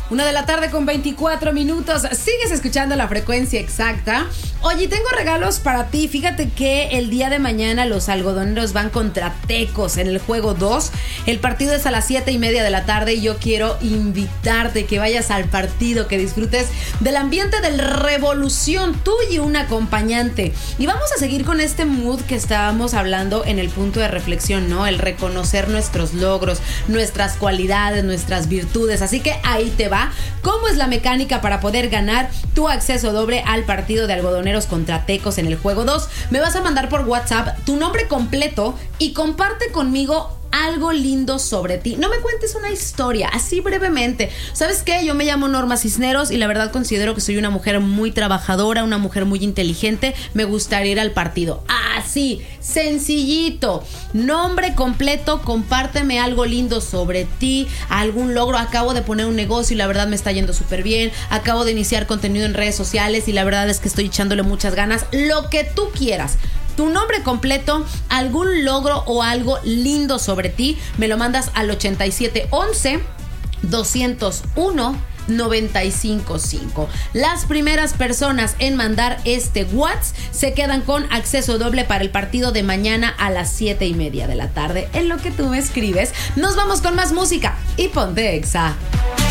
1:24 p.m. Sigues escuchando La Frecuencia Exacta. Oye, tengo regalos para ti. Fíjate que el día de mañana los algodoneros van contra Tecos en el juego 2. El partido es a las 7:30 p.m. y yo quiero invitarte que vayas al partido, que disfrutes del ambiente del Revolución, tú y un acompañante. Y vamos a seguir con este mood que estábamos hablando en el punto de reflexión, ¿no? El reconocer nuestros logros, nuestras cualidades, nuestras virtudes. Así que ahí te va. ¿Cómo es la mecánica para poder ganar tu acceso doble al partido de algodoneros contra Tecos en el juego 2? Me vas a mandar por WhatsApp tu nombre completo y comparte conmigo algo lindo sobre ti. No me cuentes una historia, así brevemente. ¿Sabes qué? Yo me llamo Norma Cisneros y la verdad considero que soy una mujer muy trabajadora, una mujer muy inteligente. Me gustaría ir al partido. Así, sencillito. Nombre completo, compárteme algo lindo sobre ti, algún logro. Acabo de poner un negocio y la verdad me está yendo súper bien. Acabo de iniciar contenido en redes sociales y la verdad es que estoy echándole muchas ganas. Lo que tú quieras. Tu nombre completo, algún logro o algo lindo sobre ti, me lo mandas al 8711 201 955. Las primeras personas en mandar este WhatsApp se quedan con acceso doble para el partido de mañana a las 7:30 p.m. En lo que tú me escribes, nos vamos con más música y ponte Exa.